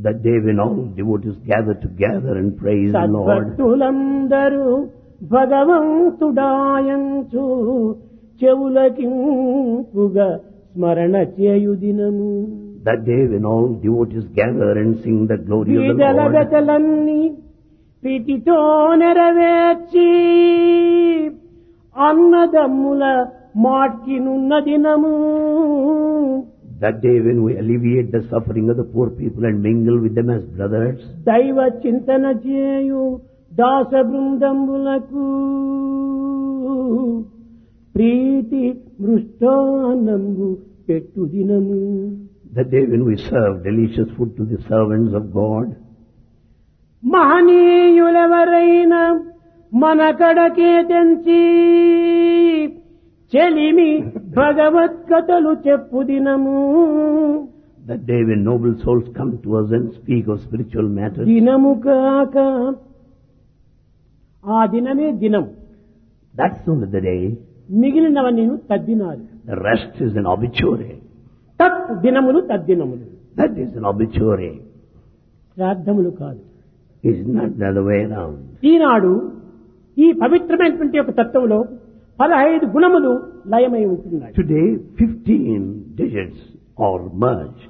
That day when all devotees gather together and praise the Lord. సద్భక్తులందరూ భగవంతుడాయంచు చెవులకింపుగా స్మరణ చేయు దినము. That day when all devotees gather and sing the glory of the Lord. గీతలగతలన్నీ ప్రీతితో నెరవేర్చి అన్నదమ్ముల మాట్కినున్న దినము. That day when we alleviate the suffering of the poor people and mingle with them as brothers. దైవ చింతన చేయు దాస బృందంబులకు ప్రీతి మృష్టాన్నంబు పెట్టు దినము. That day when we serve delicious food to the servants of God. మహనీయులెవరైనా మన కడకే తెంచి చెలిమి భగవత్కథలు చెప్పు దినము. That day when noble souls come to us and speak of spiritual matters. దినము కాక ఆ దినమే దినం. That's only the day. మిగిలినవన్నీ తద్దినాలు. The rest is an obituary. తత్ దినములు తద్దినములు. That is an obituary. శ్రాద్ధములు కాదు. It's not the other way around. ఈనాడు ఈ పవిత్రమైనటువంటి ఒక తత్వంలో 15 గుణములు లయమై ఉంటున్నాయి. Today 15 digits are merged.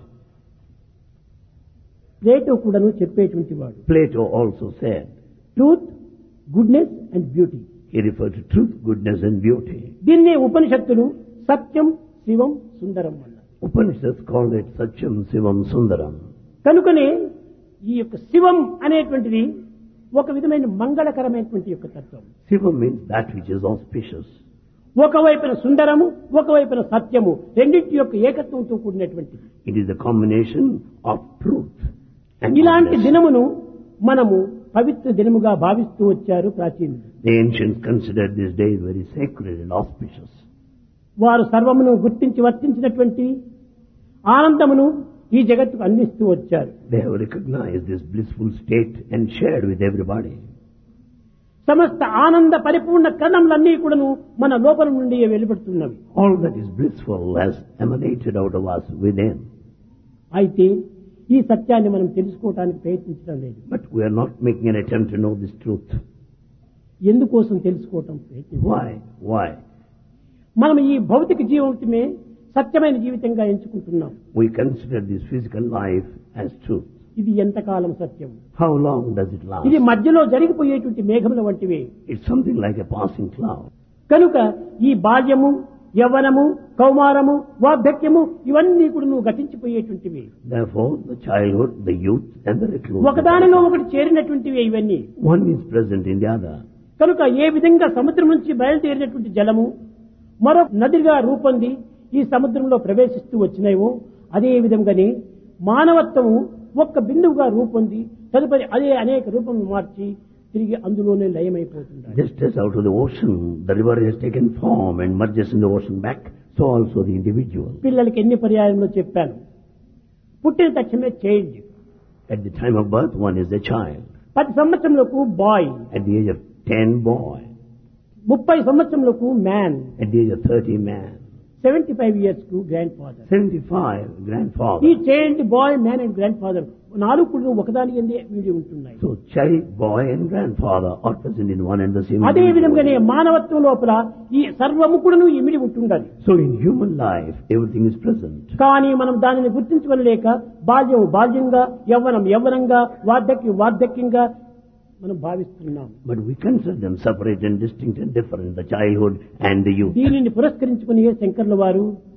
Plato కూడాను చెప్పేటువంటి వాడు. Plato also said. Truth, goodness and beauty. He referred to truth, goodness and beauty. దీన్నే ఉపనిషత్తులు సత్యం, శివం, సుందరం అన్నారు. Upanishads called it Satyam, Sivam, Sundaram. కనుకనే ఈ యొక్క శివం అనేటువంటిది ఒక విధమైన మంగళకరమైనటువంటి యొక్క తత్వం. Sivam means that which is auspicious. ఒకవైపున సుందరము, ఒకవైపున సత్యము, రెండింటి యొక్క ఏకత్వంతో కూడినటువంటిది. It is a combination of truth and ఇలాంటి goodness. దినమును మనము పవిత్ర దినముగా భావిస్తూ వచ్చారు ప్రాచీనులు. The ancients considered this day very sacred and auspicious. వారు సర్వమును గుర్తించి వర్తించినటువంటి ఆనందమును ఈ జగత్తుకు అందిస్తూ వచ్చారు. They have recognized this blissful state and shared with everybody. సమస్త ఆనంద పరిపూర్ణ కరణములన్నీ కూడాను మన లోపల నుండి వెలువడుతున్నవి. All that is blissful has emanated out of us within. అయితే ఈ సత్యాన్ని మనం తెలుసుకోవడానికి ప్రయత్నించడం లేదు. But we are not making an attempt to know this truth. ఎందుకోసం తెలుసుకోవటం ప్రయత్నించాలి? Why? Why? మనం ఈ భౌతిక జీవితమే సత్యమైన జీవితంగా ఎంచుకుంటున్నాం. We consider this physical life as truth. ఇది ఎంతకాలం సత్యం? How long does it last? ఇది మధ్యలో జరిగిపోయేటువంటి మేఘముల వంటివే. It's something like a passing cloud. కనుక ఈ బాల్యము, యవ్వనము, కౌమారము, వార్ధక్యము ఇవన్నీ కూడా నువ్వు గతించిపోయేటువంటివి. Therefore, the childhood, the youth and the reclusion. ఒకదానిలో ఒకటి చేరినటువంటివి ఇవన్నీ. One is present in the other. కనుక ఏ విధంగా సముద్రం నుంచి బయలుదేరినటువంటి జలము మరో నదిగా రూపొంది ఈ సముద్రంలో ప్రవేశిస్తూ వచ్చినాయో అదే విధంగానే మానవత్వము ఒక్క బిందువుగా రూపొంది తదుపరి అదే అనేక రూపం మార్చి తిరిగి అందులోనే లయమైపోతుంది. Just as out of the ocean, the river has taken form and merges in the ocean back, so also the individual. పిల్లలకి ఎన్ని పర్యాయంలో చెప్పాను, పుట్టిన తక్షణమే child. At the time of birth, one is a child. 10 సంవత్సరంలోపు bye. At the age of 10, boy. 30 సంవత్సరంలోపు man. At the age of 30, man. 75 years కు grand father. 75, grandfather. ఈ child, bye, man and grand father 4 కూడా ఒకదాని ఎందే వీడి ఉంటున్నాయి. So child, boy and grandfather are present in one and the same. అదే విధంగానే మానవత్వం లోపల ఈ సర్వము కూడా ఇమిడి ఉంటుండాలి. So in human life, everything is present. కానీ మనం దానిని గుర్తించుకోలేక బాల్యం బాల్యంగా, యవ్వనం యవ్వనంగా, వార్ధక్యం వార్ధక్యంగా మనం భావిస్తున్నాం. But we consider them separate and distinct and different, the childhood and the youth. దీనిని పురస్కరించుకుని శంకర్ల వారు